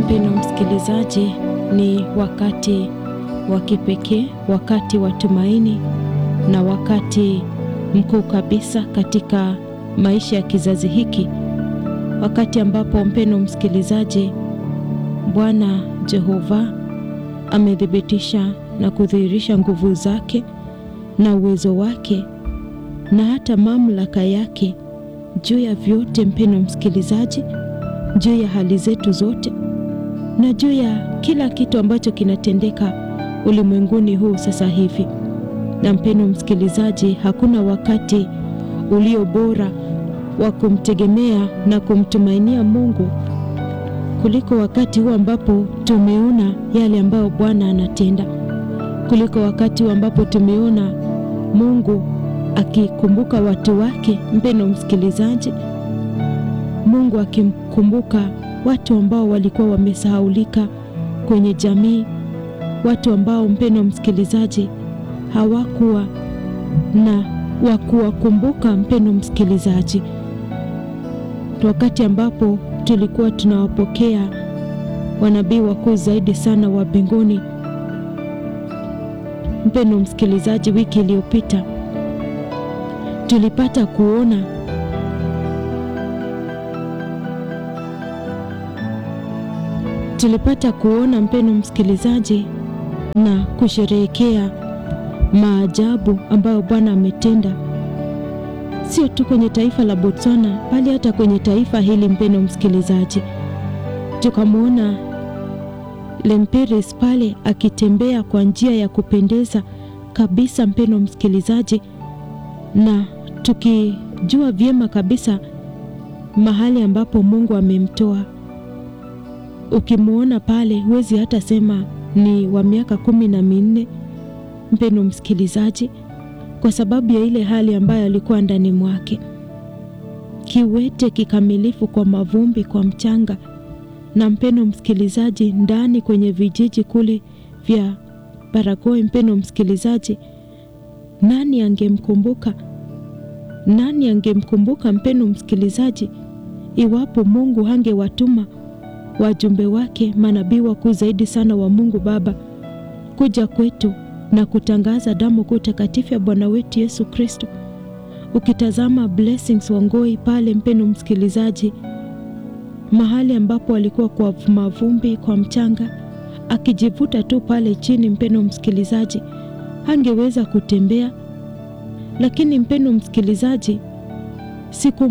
Mpendwa msikilizaji, ni wakati wa kipekee, wakati wa tumaini na wakati mkuu kabisa katika maisha ya kizazi hiki. Wakati ambapo mpendwa msikilizaji, Bwana Jehova amethibitisha na kudhihirisha nguvu zake na uwezo wake na hata mamlaka yake juu ya vyote, mpendwa msikilizaji, juu ya hali zetu zote na juu ya kila kitu ambacho kinatendeka ulimwenguni huu sasa hivi. Na mpendwa msikilizaji, hakuna wakati ulio bora wa kumtegemea na kumtumainia Mungu kuliko wakati huu ambapo tumeona yale ambayo Bwana anatenda, kuliko wakati huu ambapo tumeona Mungu akikumbuka watu wake. Mpendwa msikilizaji, Mungu akimkumbuka watu ambao walikuwa wamesahaulika kwenye jamii, watu ambao mpendwa msikilizaji hawakuwa na wakuwakumbuka. Mpendwa msikilizaji, wakati ambapo tulikuwa tunawapokea wanabii wakuu zaidi sana wa mbinguni. Mpendwa msikilizaji, wiki iliyopita tulipata kuona mpendwa msikilizaji na kusherehekea maajabu ambayo Bwana ametenda, sio tu kwenye taifa la Botswana bali hata kwenye taifa hili. Mpendwa msikilizaji, tukamwona Lempiris pale akitembea kwa njia ya kupendeza kabisa, mpendwa msikilizaji, na tukijua vyema kabisa mahali ambapo Mungu amemtoa. Ukimwona pale huwezi hata sema ni wa miaka 14, mpendwa msikilizaji, kwa sababu ya ile hali ambayo alikuwa ndani mwake, kiwete kikamilifu kwa mavumbi, kwa mchanga. Na mpendwa msikilizaji, ndani kwenye vijiji kule vya Baragoi, mpendwa msikilizaji, nani angemkumbuka? Nani angemkumbuka mpendwa msikilizaji, iwapo Mungu hangewatuma wajumbe wake, manabii wakuu zaidi sana wa Mungu Baba, kuja kwetu na kutangaza damu kuu takatifu ya Bwana wetu Yesu Kristo. Ukitazama Blessings Wangoi pale, mpendwa msikilizaji, mahali ambapo alikuwa kwa mavumbi, kwa mchanga, akijivuta tu pale chini, mpendwa msikilizaji, hangeweza kutembea. Lakini mpendwa msikilizaji, siku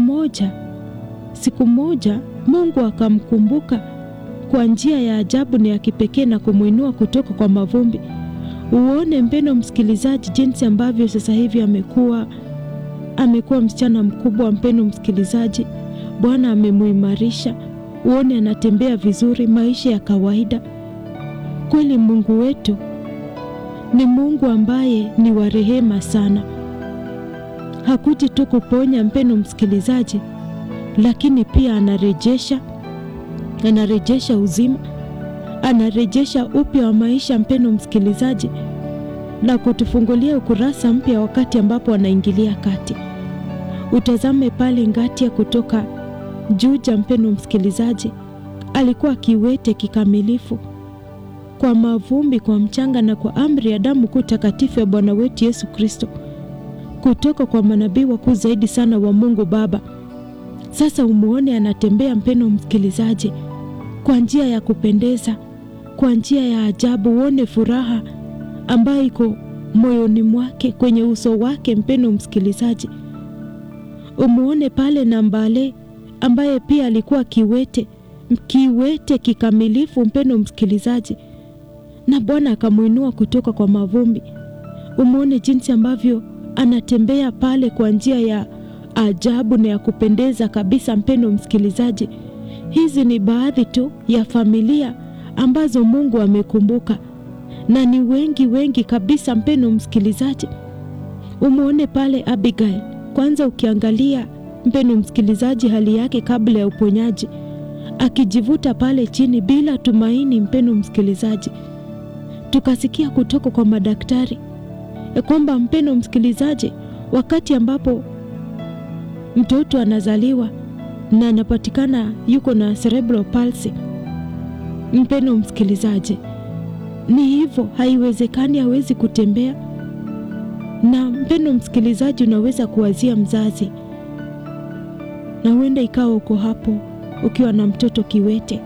moja Mungu akamkumbuka kwa njia ya ajabu na ya kipekee na kumuinua kutoka kwa mavumbi. Uone mpendwa msikilizaji, jinsi ambavyo sasa hivi amekuwa msichana mkubwa. Mpendwa msikilizaji, Bwana amemuimarisha. Uone anatembea vizuri, maisha ya kawaida. Kweli Mungu wetu ni Mungu ambaye ni wa rehema sana. Hakuji tu kuponya mpendwa msikilizaji, lakini pia anarejesha uzima, anarejesha upya wa maisha, mpendwa msikilizaji, na kutufungulia ukurasa mpya wakati ambapo anaingilia kati. Utazame pale Ngatia kutoka Juja, mpendwa msikilizaji, alikuwa kiwete kikamilifu kwa mavumbi, kwa mchanga, na kwa amri ya damu kuu takatifu ya Bwana wetu Yesu Kristo kutoka kwa manabii wakuu zaidi sana wa Mungu Baba. Sasa umuone anatembea, mpendwa msikilizaji, kwa njia ya kupendeza, kwa njia ya ajabu. Uone furaha ambayo iko moyoni mwake, kwenye uso wake, mpendwa msikilizaji. Umuone pale Nambale ambaye pia alikuwa kiwete kikamilifu, mpendwa msikilizaji, na Bwana akamuinua kutoka kwa mavumbi. Umuone jinsi ambavyo anatembea pale kwa njia ya ajabu na ya kupendeza kabisa, mpendwa msikilizaji. Hizi ni baadhi tu ya familia ambazo Mungu amekumbuka, na ni wengi kabisa, mpendwa msikilizaji. Umuone pale Abigail, kwanza ukiangalia mpendwa msikilizaji hali yake kabla ya uponyaji, akijivuta pale chini bila tumaini, mpendwa msikilizaji. Tukasikia kutoka kwa madaktari kwamba, mpendwa msikilizaji, wakati ambapo mtoto anazaliwa na anapatikana yuko na cerebral palsy, mpendwa msikilizaji, ni hivyo, haiwezekani hawezi kutembea. Na mpendwa msikilizaji, unaweza kuwazia mzazi, na huenda ikawa uko hapo ukiwa na mtoto kiwete,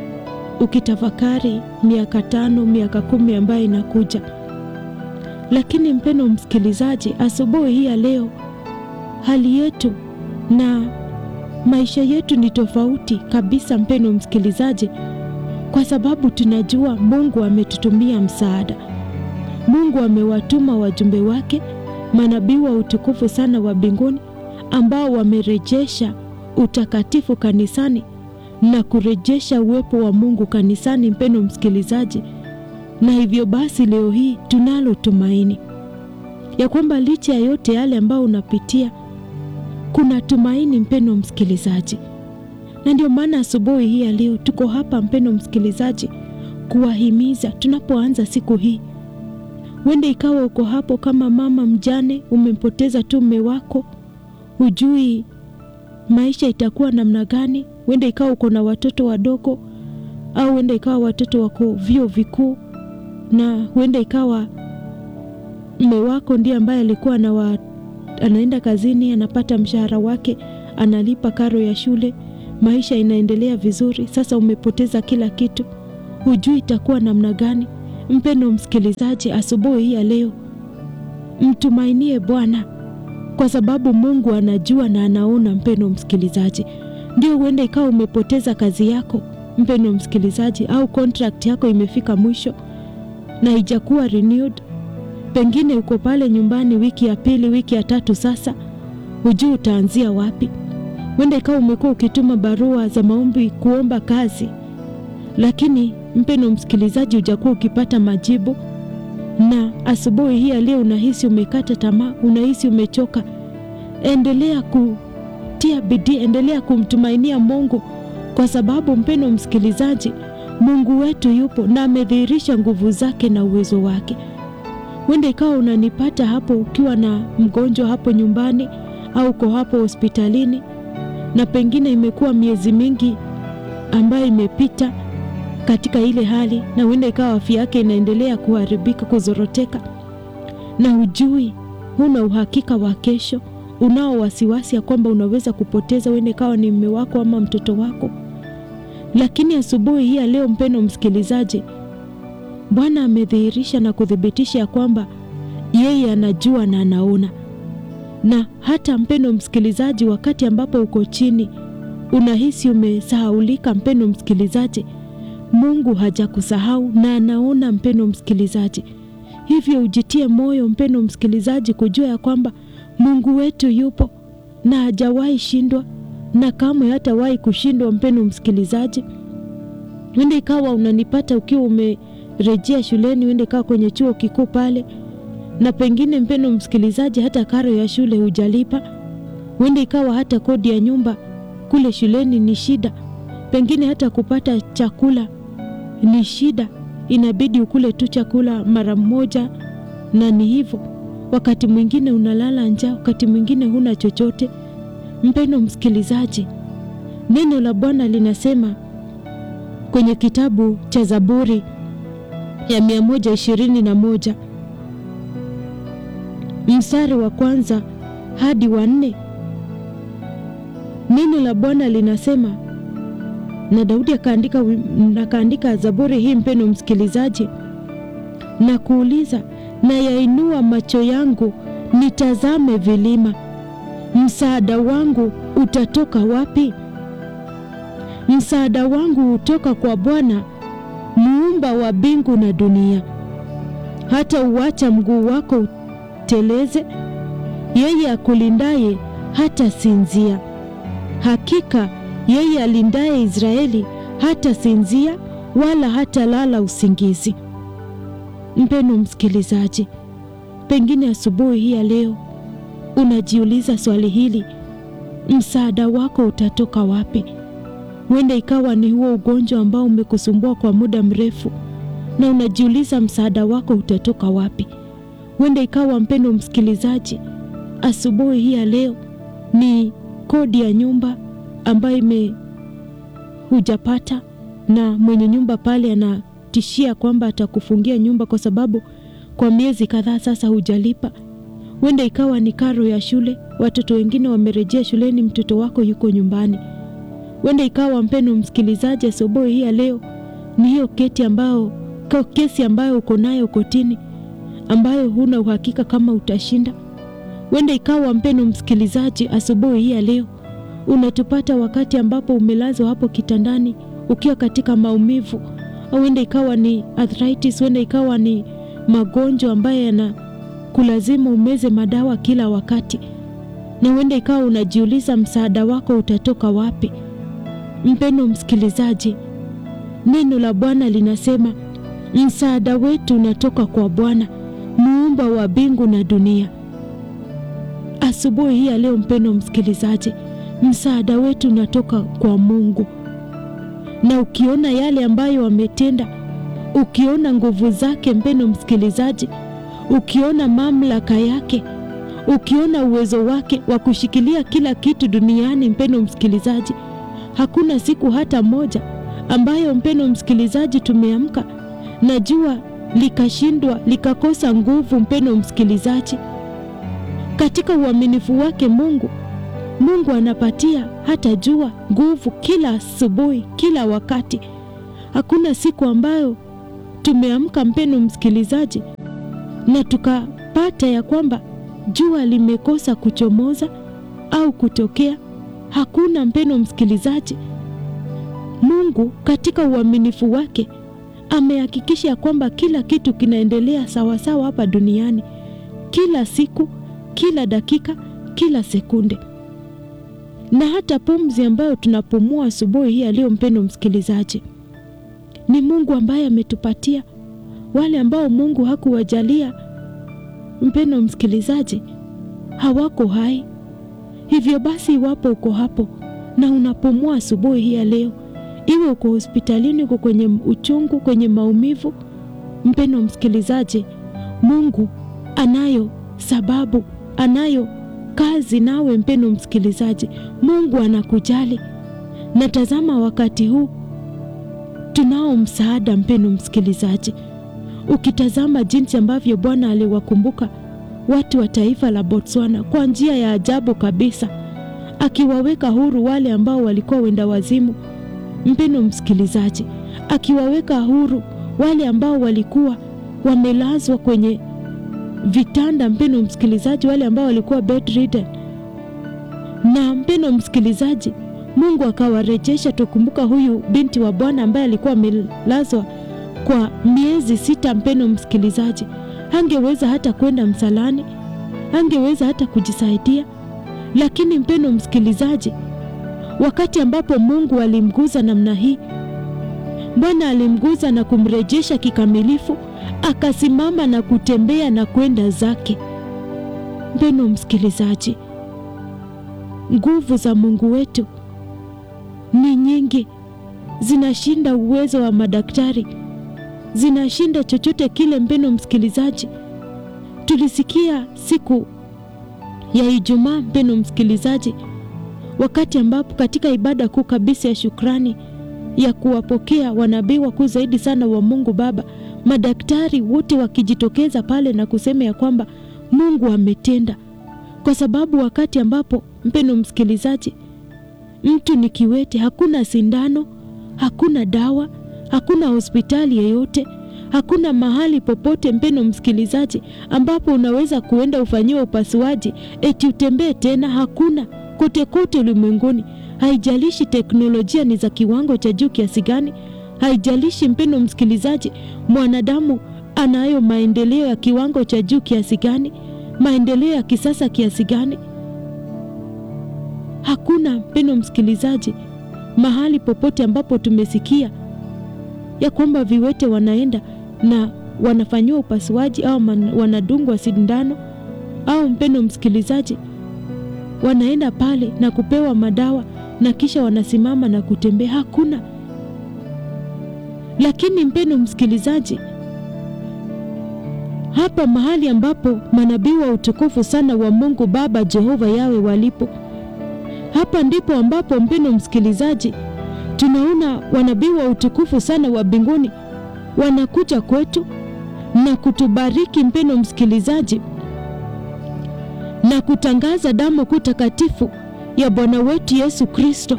ukitafakari miaka 5, miaka 10 ambayo inakuja. Lakini mpendwa msikilizaji, asubuhi hii ya leo, hali yetu na maisha yetu ni tofauti kabisa mpendwa msikilizaji, kwa sababu tunajua Mungu ametutumia msaada. Mungu amewatuma wajumbe wake, manabii wa utukufu sana wa mbinguni, ambao wamerejesha utakatifu kanisani na kurejesha uwepo wa Mungu kanisani mpendwa msikilizaji. Na hivyo basi leo hii tunalo tumaini ya kwamba licha ya yote yale ambao unapitia, kuna tumaini mpendwa msikilizaji. Na ndio maana asubuhi hii ya leo tuko hapa mpendwa msikilizaji, kuwahimiza tunapoanza siku hii. Wende ikawa uko hapo kama mama mjane, umempoteza tu mume wako, hujui maisha itakuwa namna gani. Wende ikawa uko na watoto wadogo, au wende ikawa watoto wako vyuo vikuu, na wende ikawa mume wako ndiye ambaye alikuwa anaenda kazini, anapata mshahara wake, analipa karo ya shule, maisha inaendelea vizuri. Sasa umepoteza kila kitu, hujui itakuwa namna gani. Mpendwa msikilizaji, asubuhi hii ya leo mtumainie Bwana, kwa sababu Mungu anajua na anaona mpendwa msikilizaji. Ndio huenda ikawa umepoteza kazi yako mpendwa msikilizaji, au contract yako imefika mwisho na haijakuwa renewed. Pengine uko pale nyumbani wiki ya 2, wiki ya 3 sasa, hujui utaanzia wapi. Huenda ikawa umekuwa ukituma barua za maombi kuomba kazi, lakini mpendwa msikilizaji hujakuwa ukipata majibu. Na asubuhi hii leo unahisi umekata tamaa, unahisi umechoka. Endelea kutia bidii, endelea kumtumainia Mungu, kwa sababu mpendwa msikilizaji, Mungu wetu yupo na amedhihirisha nguvu zake na uwezo wake. Wende ikawa unanipata hapo ukiwa na mgonjwa hapo nyumbani, au uko hapo hospitalini, na pengine imekuwa miezi mingi ambayo imepita katika ile hali, na wende ikawa afya yake inaendelea kuharibika, kuzoroteka, na hujui, huna uhakika wa kesho, unao wasiwasi ya kwamba unaweza kupoteza, wende ikawa ni mume wako ama mtoto wako. Lakini asubuhi hii leo mpendwa msikilizaji, Bwana amedhihirisha na kuthibitisha ya kwamba yeye anajua na anaona. Na hata mpendwa msikilizaji, wakati ambapo uko chini unahisi umesahaulika mpendwa msikilizaji, Mungu hajakusahau na anaona mpendwa msikilizaji. Hivyo ujitie moyo mpendwa msikilizaji, kujua ya kwamba Mungu wetu yupo na hajawahi shindwa, na kamwe hatawahi kushindwa mpendwa msikilizaji. Wende ikawa unanipata ukiwa umerejea shuleni, wende ikawa kwenye chuo kikuu pale, na pengine mpendwa msikilizaji hata karo ya shule hujalipa. Wende ikawa hata kodi ya nyumba kule shuleni ni shida. Pengine hata kupata chakula ni shida, inabidi ukule tu chakula mara moja, na ni hivyo. Wakati mwingine unalala njaa, wakati mwingine huna chochote. Mpendwa msikilizaji, neno la Bwana linasema kwenye kitabu cha Zaburi ya 121 mstari wa 1 hadi wa 4. Neno la Bwana linasema, na Daudi akaandika Zaburi hii mpendwa msikilizaji, na kuuliza, na yainua macho yangu nitazame vilima, msaada wangu utatoka wapi? Msaada wangu utoka kwa Bwana, muumba wa mbingu na dunia. Hata uacha mguu wako uteleze, yeye akulindaye hata sinzia. Hakika yeye alindaye Israeli hata sinzia, wala hata lala usingizi. Mpendwa msikilizaji, pengine asubuhi hii leo unajiuliza swali hili, msaada wako utatoka wapi? Wende ikawa ni huo ugonjwa ambao umekusumbua kwa muda mrefu, na unajiuliza msaada wako utatoka wapi? Wende ikawa mpendwa msikilizaji, asubuhi hii leo ni kodi ya nyumba ambayo hujapata, na mwenye nyumba pale anatishia kwamba atakufungia nyumba kwa sababu kwa miezi kadhaa sasa hujalipa. Huenda ikawa ni karo ya shule, watoto wengine wamerejea shuleni, mtoto wako yuko nyumbani. Huenda ikawa mpendwa msikilizaji, asubuhi hii ya leo ni hiyo kesi ambayo uko nayo kotini, ambayo huna uhakika kama utashinda. Huenda ikawa mpendwa msikilizaji, asubuhi hii ya leo unatupata wakati ambapo umelazwa hapo kitandani ukiwa katika maumivu. Huenda ikawa ni arthritis, huenda ikawa ni magonjwa ambayo yanakulazimu umeze madawa kila wakati. Na huenda ikawa unajiuliza msaada wako utatoka wapi. Mpendwa msikilizaji, neno la Bwana linasema msaada wetu unatoka kwa Bwana, muumba wa mbingu na dunia. Asubuhi hii ya leo mpendwa msikilizaji, msaada wetu unatoka kwa Mungu. Na ukiona yale ambayo ametenda, ukiona nguvu zake mpendwa msikilizaji, ukiona mamlaka yake, ukiona uwezo wake wa kushikilia kila kitu duniani mpendwa msikilizaji, hakuna siku hata moja ambayo mpendwa msikilizaji tumeamka na jua likashindwa, likakosa nguvu mpendwa msikilizaji. Katika uaminifu wake Mungu anapatia hata jua nguvu kila asubuhi, kila wakati. Hakuna siku ambayo tumeamka mpendwa msikilizaji na tukapata ya kwamba jua limekosa kuchomoza au kutokea. Hakuna mpendwa msikilizaji. Mungu katika uaminifu wake amehakikisha kwamba kila kitu kinaendelea sawa sawa hapa duniani, kila siku, kila dakika, kila sekunde. Na hata pumzi ambayo tunapumua asubuhi hii leo mpendwa msikilizaji, ni Mungu ambaye ametupatia. Wale ambao Mungu hakuwajalia mpendwa msikilizaji, hawako hai. Hivyo basi, iwapo uko hapo na unapumua asubuhi hii leo, iwe uko hospitalini, uko kwenye uchungu, kwenye maumivu, mpendwa msikilizaji, Mungu anayo sababu, anayo kazi nawe mpendwa msikilizaji. Mungu anakujali. Na tazama, wakati huu tunao msaada mpendwa msikilizaji. Ukitazama jinsi ambavyo Bwana aliwakumbuka watu wa taifa la Botswana kwa njia ya ajabu kabisa, akiwaweka huru wale ambao walikuwa wenda wazimu mpendwa msikilizaji, akiwaweka huru wale ambao walikuwa wamelazwa kwenye vitanda mpendwa msikilizaji, wale ambao walikuwa bedridden. Na mpendwa msikilizaji, Mungu akawarejesha. Tukumbuka huyu binti wa Bwana ambaye alikuwa amelazwa kwa miezi 6 mpendwa msikilizaji, hangeweza hata kwenda msalani, hangeweza hata kujisaidia. Lakini mpendwa msikilizaji, wakati ambapo Mungu alimguza namna hii, Bwana alimguza na kumrejesha kikamilifu, akasimama na kutembea na kwenda zake. Mpendwa msikilizaji, nguvu za Mungu wetu ni nyingi, zinashinda uwezo wa madaktari, zinashinda chochote kile mpendwa msikilizaji. Tulisikia siku ya Ijumaa mpendwa msikilizaji, wakati ambapo katika ibada kuu kabisa ya shukrani ya kuwapokea wanabii wakuu zaidi sana wa Mungu Baba, madaktari wote wakijitokeza pale na kusema ya kwamba Mungu ametenda. Kwa sababu wakati ambapo mpendwa msikilizaji mtu ni kiwete, hakuna sindano, hakuna dawa, hakuna hospitali yoyote, hakuna mahali popote mpendwa msikilizaji ambapo unaweza kuenda ufanyiwe upasuaji eti utembee tena. Hakuna. Kote kote ulimwenguni, haijalishi teknolojia ni za kiwango cha juu kiasi gani, haijalishi mpendwa msikilizaji mwanadamu anayo maendeleo ya kiwango cha juu kiasi gani, maendeleo ya kisasa kiasi gani, hakuna mpendwa msikilizaji mahali popote ambapo tumesikia ya kwamba viwete wanaenda na wanafanyiwa upasuaji au wanadungwa sindano, au mpendwa msikilizaji wanaenda pale na kupewa madawa na kisha wanasimama na kutembea. Hakuna. Lakini mpendwa msikilizaji, hapa mahali ambapo manabii wa utukufu sana wa Mungu Baba Jehova Yawe walipo, hapa ndipo ambapo mpendwa msikilizaji tunaona wanabii wa utukufu sana wa mbinguni wanakuja kwetu na kutubariki, mpendwa msikilizaji, na kutangaza damu kuu takatifu ya Bwana wetu Yesu Kristo.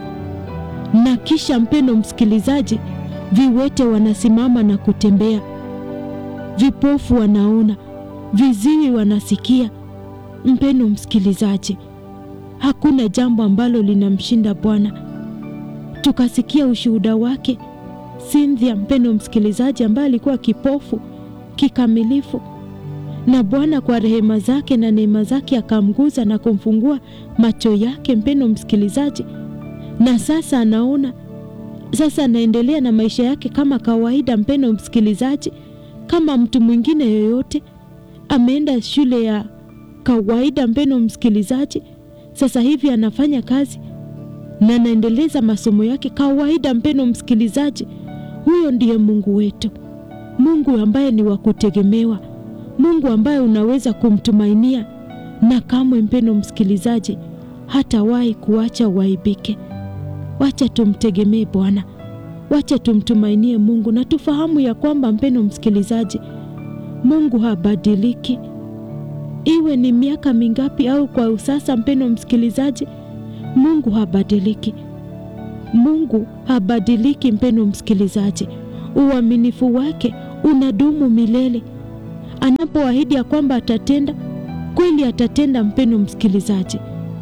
Na kisha, mpendwa msikilizaji, viwete wanasimama na kutembea, vipofu wanaona, viziwi wanasikia. Mpendwa msikilizaji, hakuna jambo ambalo linamshinda Bwana. Tukasikia ushuhuda wake Cynthia, mpendwa msikilizaji, ambaye alikuwa kipofu kikamilifu, na Bwana kwa rehema zake na neema zake akamguza na kumfungua macho yake, mpendwa msikilizaji, na sasa anaona. Sasa anaendelea na maisha yake kama kawaida, mpendwa msikilizaji, kama mtu mwingine yoyote. Ameenda shule ya kawaida, mpendwa msikilizaji. Sasa hivi anafanya kazi na anaendeleza masomo yake kawaida, mpendwa msikilizaji. Huyo ndiye Mungu wetu, Mungu ambaye ni wa kutegemewa, Mungu ambaye unaweza kumtumainia, na kamwe, mpendwa msikilizaji, hatawahi kuacha waibike. Wacha tumtegemee Bwana, wacha tumtumainie Mungu, na tufahamu ya kwamba, mpendwa msikilizaji, Mungu habadiliki. Iwe ni miaka mingapi au kwa usasa, mpendwa msikilizaji, Mungu habadiliki. Mungu habadiliki, mpendwa msikilizaji. Uaminifu wake unadumu milele. Anapoahidi ya kwamba atatenda, kweli atatenda, mpendwa msikilizaji.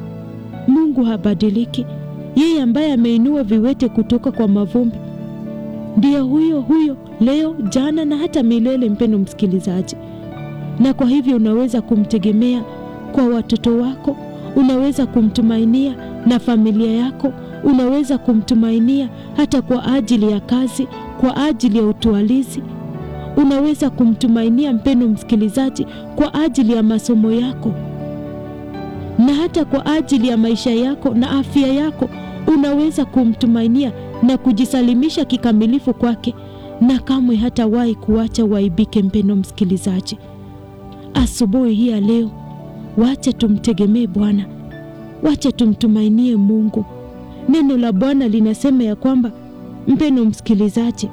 Mungu habadiliki. Yeye ambaye ameinua viwete kutoka kwa mavumbi ndiye huyo huyo leo, jana na hata milele, mpendwa msikilizaji. Na kwa hivyo unaweza kumtegemea kwa watoto wako, unaweza kumtumainia na familia yako, unaweza kumtumainia hata kwa ajili ya kazi, kwa ajili ya utwalizi. Unaweza kumtumainia, mpendwa msikilizaji, kwa ajili ya masomo yako, na hata kwa ajili ya maisha yako na afya yako. Unaweza kumtumainia na kujisalimisha kikamilifu kwake, na kamwe hatawahi kuacha waibike, mpendwa msikilizaji. Asubuhi hii ya leo, wacha tumtegemee Bwana, wacha tumtumainie Mungu. Neno la Bwana linasema ya kwamba, mpendwa msikilizaji,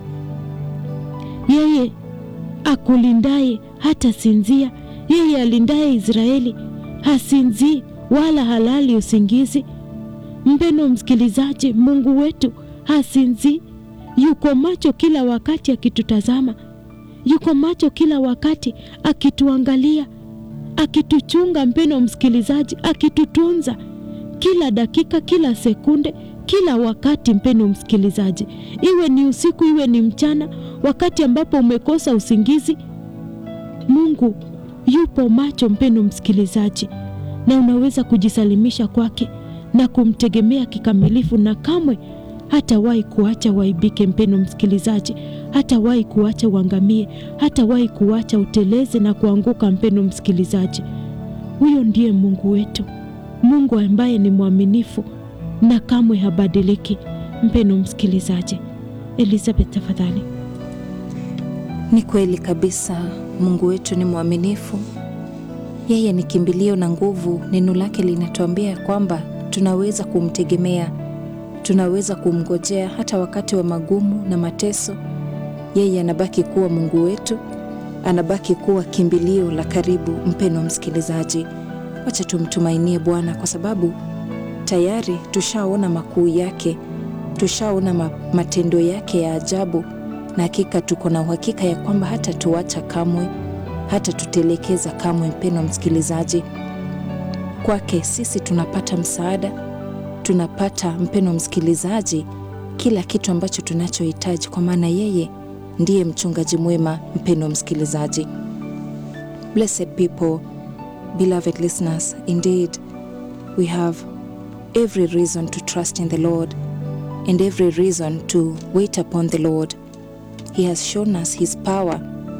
yeye akulindaye hata sinzia, yeye alindaye Israeli hasinzii wala halali usingizi. Mpendwa msikilizaji, Mungu wetu hasinzii, yuko macho kila wakati akitutazama, yuko macho kila wakati akituangalia, akituchunga, mpendwa msikilizaji, akitutunza kila dakika, kila sekunde, kila wakati, mpendwa msikilizaji. Iwe ni usiku, iwe ni mchana, wakati ambapo umekosa usingizi, Mungu yupo macho, mpendwa msikilizaji, na unaweza kujisalimisha kwake na kumtegemea kikamilifu, na kamwe hatawahi kuacha waibike, mpendwa msikilizaji. Hatawahi kuacha uangamie, hatawahi kuacha uteleze na kuanguka, mpendwa msikilizaji. Huyo ndiye Mungu wetu, Mungu ambaye ni mwaminifu na kamwe habadiliki, mpendwa msikilizaji. Elizabeth, tafadhali. Ni kweli kabisa, Mungu wetu ni mwaminifu. Yeye ni kimbilio na nguvu. Neno lake linatuambia kwamba tunaweza kumtegemea, tunaweza kumngojea hata wakati wa magumu na mateso. Yeye anabaki kuwa Mungu wetu, anabaki kuwa kimbilio la karibu. Mpendwa msikilizaji, wacha tumtumainie Bwana, kwa sababu tayari tushaona makuu yake, tushaona matendo yake ya ajabu, na hakika tuko na uhakika ya kwamba hata tuacha kamwe, hata tutelekeza kamwe. Mpendwa msikilizaji, kwake sisi tunapata msaada, tunapata, mpendwa msikilizaji, kila kitu ambacho tunachohitaji, kwa maana yeye ndiye mchungaji mwema. Mpendwa msikilizaji, blessed people, beloved listeners, indeed we have every reason to trust in the Lord and every reason to wait upon the Lord. He has shown us his power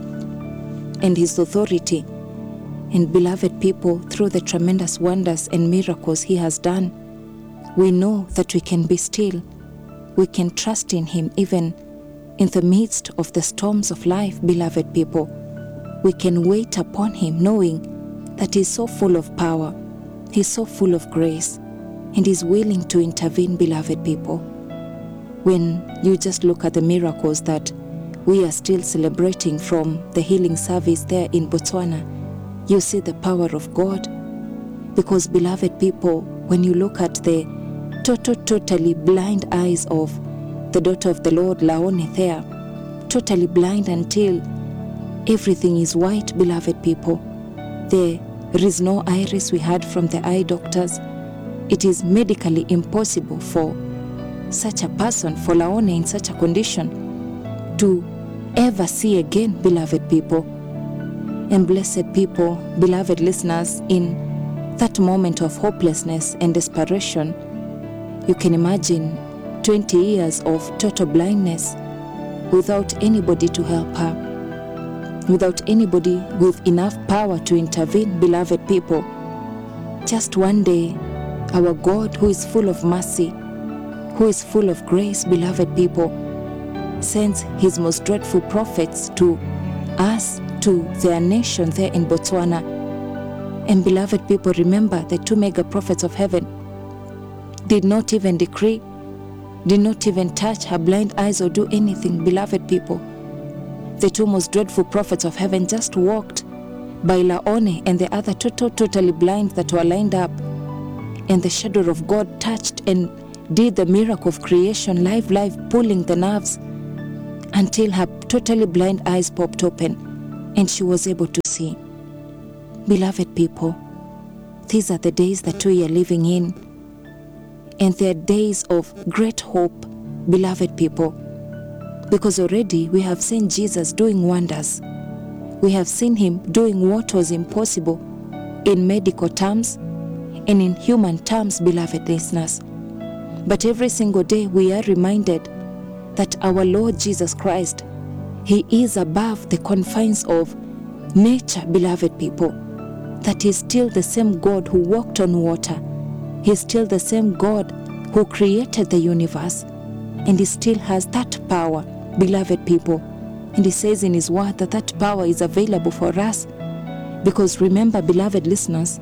and his authority, and beloved people, through the tremendous wonders and miracles he has done, we know that we can be still. We can trust in him even in the midst of the storms of life, beloved people. We can wait upon him knowing that he's so full of power, he's so full of grace, and he's willing to intervene, beloved people. when you just look at the miracles that we are still celebrating from the healing service there in Botswana, you see the power of God. Because, beloved people, when you look at the totally blind eyes of the daughter of the Lord, Laone there, totally blind until everything is white, beloved people. There is no iris we heard from the eye doctors. It is medically impossible for such a person, for Laone in such a condition, to ever see again, beloved people. And blessed people, beloved listeners, in that moment of hopelessness and desperation, you can imagine 20 years of total blindness without anybody to help her, without anybody with enough power to intervene, beloved people. Just one day, our God, who is full of mercy, who is full of grace, beloved people, sends his most dreadful prophets to us, to their nation there in Botswana. And beloved people, remember, the two mega prophets of heaven did not even decree, did not even touch her blind eyes or do anything, beloved people. The two most dreadful prophets of heaven just walked by Laone and the other totally blind that were lined up, and the shadow of God touched and did the miracle of creation live, pulling the nerves until her totally blind eyes popped open and she was able to see. Beloved people, these are the days that we are living in, and they are days of great hope, beloved people, because already we have seen Jesus doing wonders. We have seen him doing what was impossible in medical terms and in human terms, beloved listeners. But every single day we are reminded that our Lord Jesus Christ, he is above the confines of nature, beloved people, that he's still the same God who walked on water. He's still the same God who created the universe, and he still has that power, beloved people. And he says in his word that that power is available for us. Because remember, beloved listeners,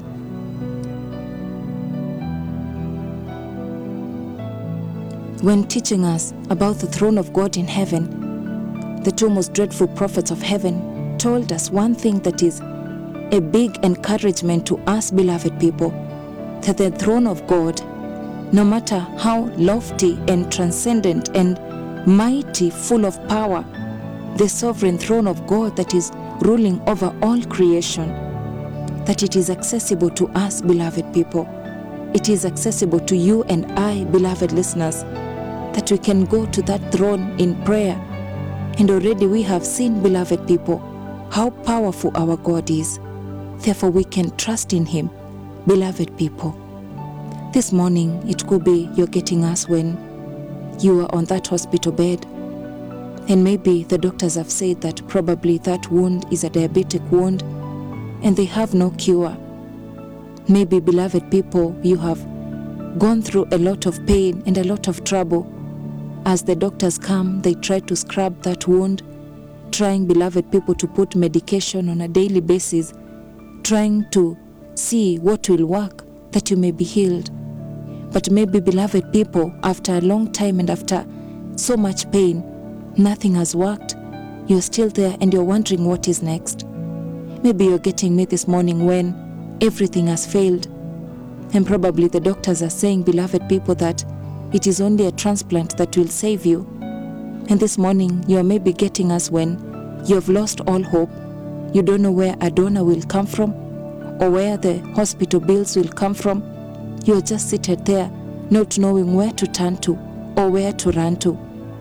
when teaching us about the throne of God in heaven, the two most dreadful prophets of heaven told us one thing that is a big encouragement to us, beloved people, that the throne of God, no matter how lofty and transcendent and mighty, full of power, the sovereign throne of God that is ruling over all creation, that it is accessible to us, beloved people. It is accessible to you and I, beloved listeners, that we can go to that throne in prayer. And already we have seen, beloved people, how powerful our God is. Therefore we can trust in him, beloved people. This morning, it could be you're getting us when you are on that hospital bed, and maybe the doctors have said that probably that wound is a diabetic wound and they have no cure. Maybe, beloved people, you have gone through a lot of pain and a lot of trouble. As the doctors come, they try to scrub that wound, trying, beloved people, to put medication on a daily basis, trying to see what will work, that you may be healed. But maybe, beloved people, after a long time and after so much pain, nothing has worked. You're still there and you're wondering what is next. Maybe you're getting me this morning when everything has failed, and probably the doctors are saying, beloved people, that it is only a transplant that will save you. And this morning you are maybe getting us when you have lost all hope. You don't know where a donor will come from or where the hospital bills will come from. You are just seated there, not knowing where to turn to or where to run to.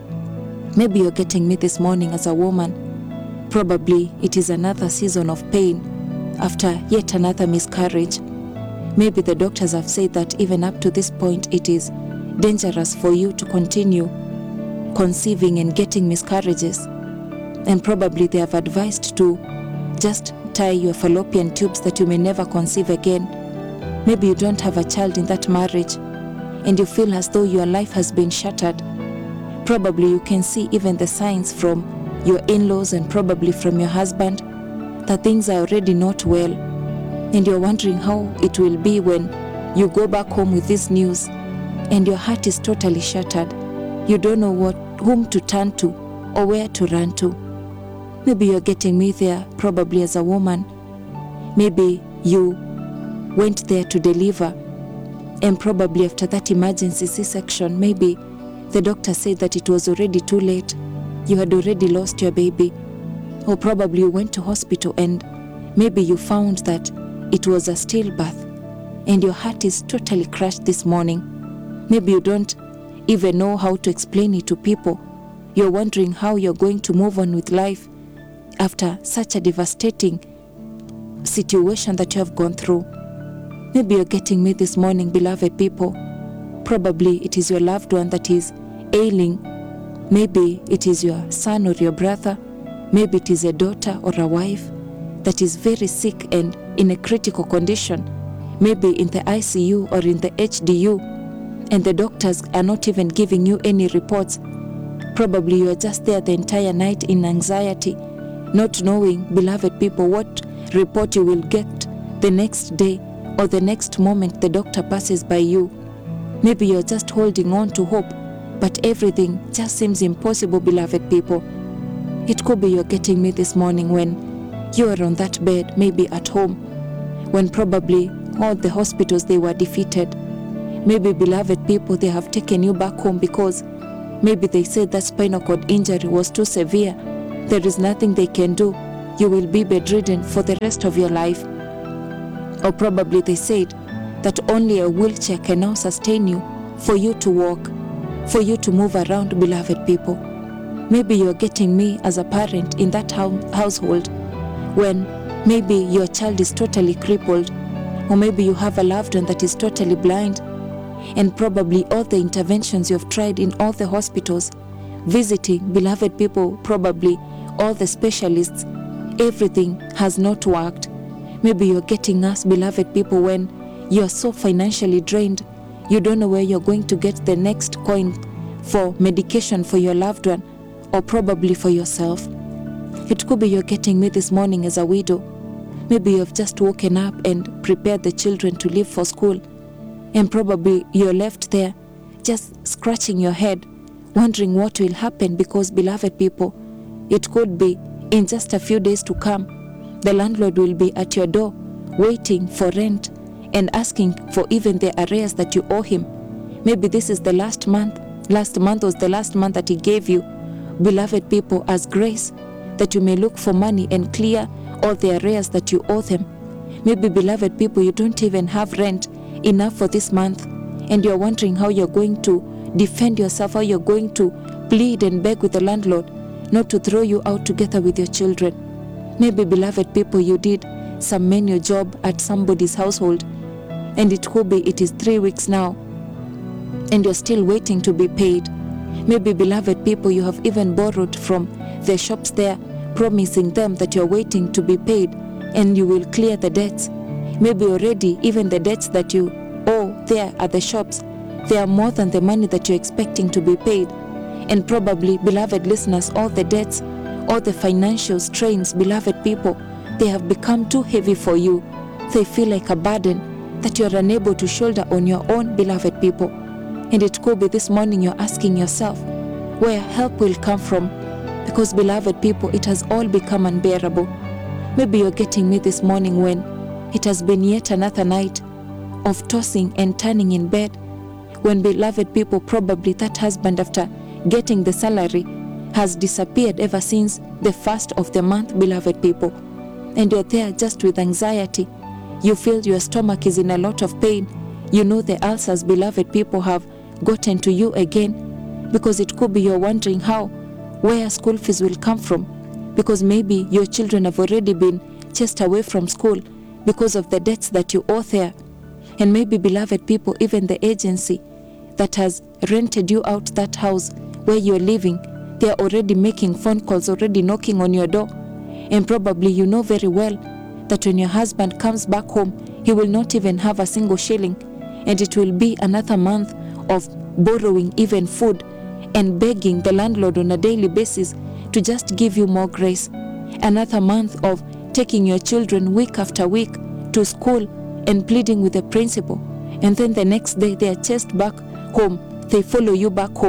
Maybe you're getting me this morning as a woman. Probably it is another season of pain after yet another miscarriage. Maybe the doctors have said that even up to this point it is dangerous for you to continue conceiving and getting miscarriages. And probably they have advised to just tie your fallopian tubes that you may never conceive again. Maybe you don't have a child in that marriage and you feel as though your life has been shattered. Probably you can see even the signs from your in-laws and probably from your husband that things are already not well, and you're wondering how it will be when you go back home with this news and your heart is totally shattered. you don't know whom to turn to or where to run to. Maybe you're getting me there probably as a woman. Maybe you went there to deliver, and probably after that emergency C-section, maybe the doctor said that it was already too late. You had already lost your baby. Or probably you went to hospital and maybe you found that it was a stillbirth and your heart is totally crushed this morning. Maybe you don't even know how to explain it to people. You're wondering how you're going to move on with life after such a devastating situation that you have gone through. Maybe you're getting me this morning, beloved people. Probably it is your loved one that is ailing. Maybe it is your son or your brother. Maybe it is a daughter or a wife that is very sick and in a critical condition. Maybe in the ICU or in the HDU, and the doctors are not even giving you any reports. Probably you are just there the entire night in anxiety, not knowing, beloved people, what report you will get the next day or the next moment the doctor passes by you. Maybe you're just holding on to hope, but everything just seems impossible, beloved people. It could be you're getting me this morning when you are on that bed, maybe at home, when probably all the hospitals, they were defeated. Maybe, beloved people, they have taken you back home because maybe they said that spinal cord injury was too severe. There is nothing they can do. You will be bedridden for the rest of your life. Or probably they said that only a wheelchair can now sustain you for you to walk, for you to move around, beloved people. Maybe you're getting me as a parent in that household when maybe your child is totally crippled, or maybe you have a loved one that is totally blind, and probably all the interventions you have tried in all the hospitals, visiting, beloved people, probably all the specialists, everything has not worked. Maybe you're getting us, beloved people, when you're so financially drained, you don't know where you're going to get the next coin for medication for your loved one, or probably for yourself. It could be you're getting me this morning as a widow. Maybe you've just woken up and prepared the children to leave for school, and probably you're left there just scratching your head, wondering what will happen, because, beloved people, it could be in just a few days to come, the landlord will be at your door waiting for rent and asking for even the arrears that you owe him. Maybe this is the last month was the last month that he gave you, beloved people, as grace, that you may look for money and clear all the arrears that you owe them. Maybe, beloved people, you don't even have rent enough for this month, and you're wondering how you're going to defend yourself, how you're going to plead and beg with the landlord not to throw you out together with your children. Maybe, beloved people, you did some menial job at somebody's household, and it could be it is 3 weeks now, and you're still waiting to be paid. Maybe, beloved people, you have even borrowed from the shops there, promising them that you're waiting to be paid and you will clear the debts. Maybe already even the debts that you owe there at the shops, they are more than the money that you're expecting to be paid. And probably, beloved listeners, all the debts, all the financial strains, beloved people, they have become too heavy for you. They feel like a burden that you are unable to shoulder on your own, beloved people. And it could be this morning you're asking yourself where help will come from, because, beloved people, it has all become unbearable. Maybe you're getting me this morning when it has been yet another night of tossing and turning in bed, when, beloved people, probably that husband, after getting the salary, has disappeared ever since the first of the month, beloved people, and you're there just with anxiety. You feel your stomach is in a lot of pain. You know the ulcers, beloved people, have gotten to you again, because it could be you're wondering where school fees will come from, because maybe your children have already been chased away from school because of the debts that you owe there. And maybe, beloved people, even the agency that has rented you out that house where you're living, they are already making phone calls, already knocking on your door. And probably you know very well that when your husband comes back home, he will not even have a single shilling, and it will be another month of borrowing even food and begging the landlord on a daily basis to just give you more grace. Another month of taking your children week after week to school and pleading with the principal, and then the next day they are chased back home. They follow you back home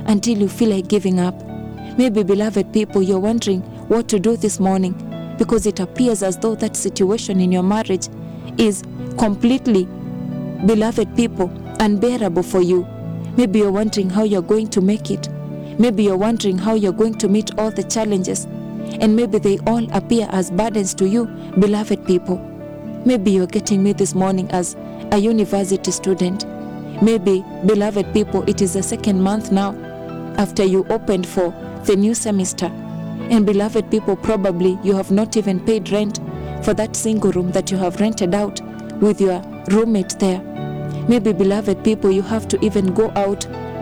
until you feel like giving up. Maybe, beloved people, you're wondering what to do this morning because it appears as though that situation in your marriage is completely, beloved people, unbearable for you. Maybe you're wondering how you're going to make it. Maybe you're wondering how you're going to meet all the challenges, and maybe they all appear as burdens to you, beloved people. Maybe you're getting me this morning as a university student. Maybe, beloved people, it is the second month now after you opened for the new semester. And beloved people, probably you have not even paid rent for that single room that you have rented out with your roommate there. Maybe, beloved people, you have to even go out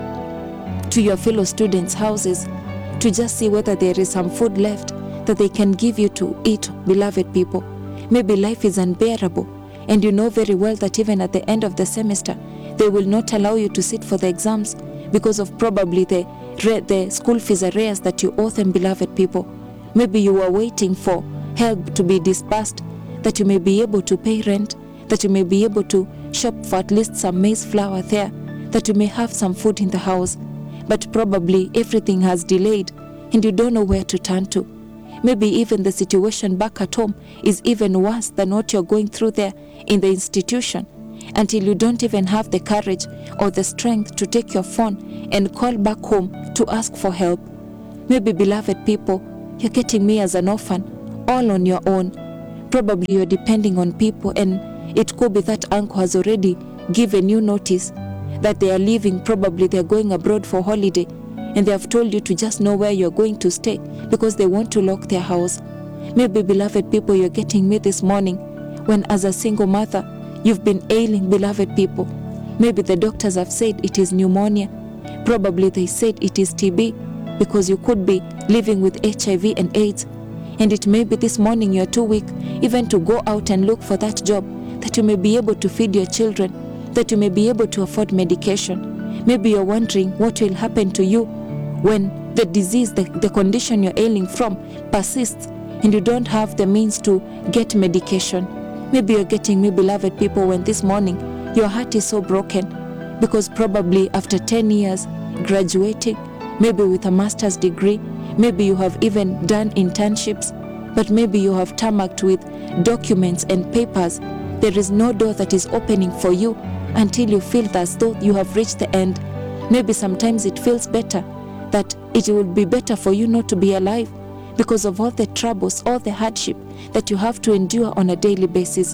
to your fellow students' houses to just see whether there is some food left that they can give you to eat, beloved people. Maybe life is unbearable, and you know very well that even at the end of the semester, they will not allow you to sit for the exams because of probably the school fees arrears that you owe them, beloved people. Maybe you are waiting for help to be disbursed, that you may be able to pay rent, that you may be able to shop for at least some maize flour there, that you may have some food in the house. But probably everything has delayed and you don't know where to turn to. Maybe even the situation back at home is even worse than what you're going through there in the institution, until you don't even have the courage or the strength to take your phone and call back home to ask for help. Maybe, beloved people, you're getting me as an orphan, all on your own. Probably you're depending on people, and it could be that uncle has already given you notice that they are leaving. Probably they're going abroad for holiday, and they have told you to just know where you're going to stay because they want to lock their house. Maybe, beloved people, you're getting me this morning when, as a single mother, you've been ailing, beloved people. Maybe the doctors have said it is pneumonia. Probably they said it is TB because you could be living with HIV and AIDS. And it may be this morning you're too weak even to go out and look for that job, that you may be able to feed your children, that you may be able to afford medication. Maybe you're wondering what will happen to you when the disease, the condition you're ailing from persists and you don't have the means to get medication. Maybe you're getting me, beloved people, when this morning your heart is so broken because probably after 10 years graduating, maybe with a master's degree, maybe you have even done internships, but maybe you have tarmacked with documents and papers. There is no door that is opening for you until you feel as though you have reached the end. Maybe sometimes it feels better, that it will be better for you not to be alive because of all the troubles, all the hardship that you have to endure on a daily basis.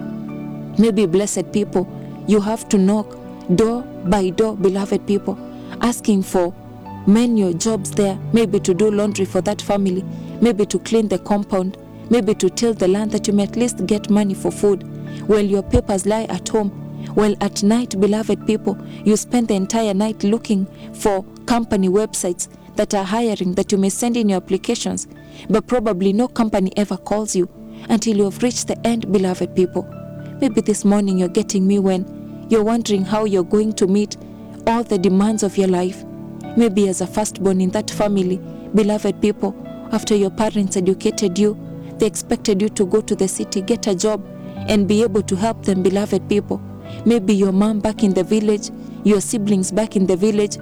Maybe, blessed people, you have to knock door by door, beloved people, asking for manual jobs there, maybe to do laundry for that family, maybe to clean the compound, maybe to till the land, that you may at least get money for food while your papers lie at home. Well, at night, beloved people, you spend the entire night looking for company websites that are hiring, that you may send in your applications, but probably no company ever calls you until you have reached the end, beloved people. Maybe this morning you're getting me when you're wondering how you're going to meet all the demands of your life. Maybe as a firstborn in that family, beloved people, after your parents educated you, they expected you to go to the city, get a job, and be able to help them, beloved people. Maybe your mom back in the village, your siblings back in the village,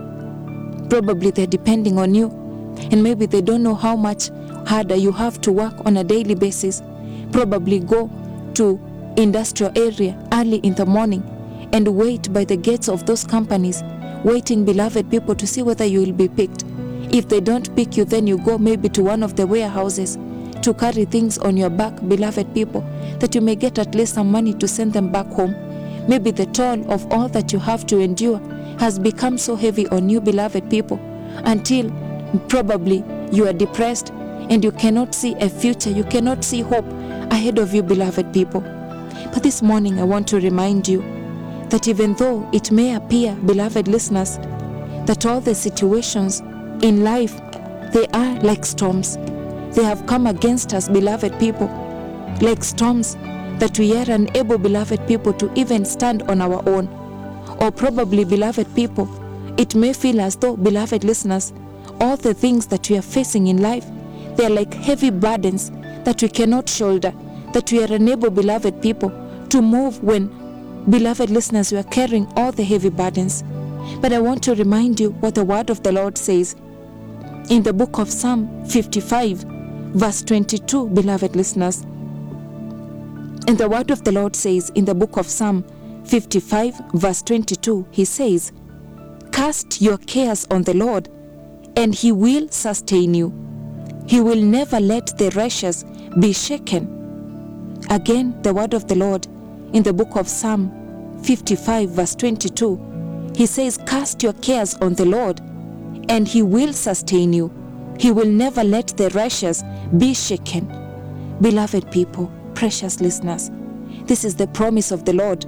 probably they're depending on you, and maybe they don't know how much harder you have to work on a daily basis. Probably go to industrial area early in the morning and wait by the gates of those companies, waiting, beloved people, to see whether you will be picked. If they don't pick you, then you go maybe to one of the warehouses to carry things on your back, beloved people, that you may get at least some money to send them back home. Maybe the toll of all that you have to endure has become so heavy on you, beloved people, until probably you are depressed and you cannot see a future, you cannot see hope ahead of you, beloved people. But this morning I want to remind you that even though it may appear, beloved listeners, that all the situations in life, they are like storms. They have come against us, beloved people, like storms that we are unable, beloved people, to even stand on our own. Or probably, beloved people, it may feel as though, beloved listeners, all the things that we are facing in life, they are like heavy burdens that we cannot shoulder, that we are unable, beloved people, to move when, beloved listeners, we are carrying all the heavy burdens. But I want to remind you what the word of the Lord says in the book of Psalm 55, verse 22, beloved listeners. And the word of the Lord says in the book of Psalm 55, verse 22, he says, "Cast your cares on the Lord, and he will sustain you. He will never let the righteous be shaken." Again, the word of the Lord in the book of Psalm 55, verse 22, he says, "Cast your cares on the Lord, and he will sustain you. He will never let the righteous be shaken." Beloved people, precious listeners, this is the promise of the Lord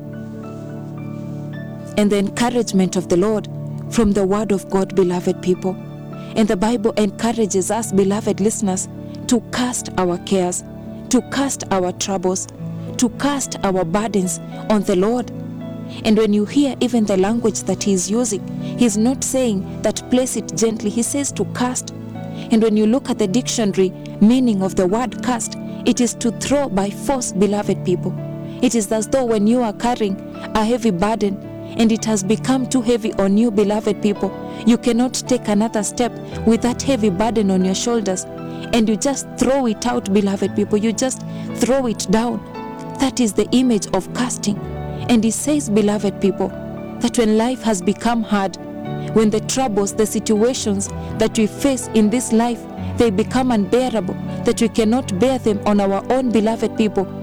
and the encouragement of the Lord from the word of God, beloved people. And the Bible encourages us, beloved listeners, to cast our cares, to cast our troubles, to cast our burdens on the Lord. And when you hear even the language that he is using, he's not saying that place it gently, he says to cast. And when you look at the dictionary meaning of the word cast, it is to throw by force, beloved people. It is as though when you are carrying a heavy burden and it has become too heavy on you, beloved people, you cannot take another step with that heavy burden on your shoulders, and you just throw it out, beloved people. You just throw it down. That is the image of casting. And he says, beloved people, that when life has become hard, when the troubles, the situations that we face in this life, they become unbearable, that we cannot bear them on our own, beloved people,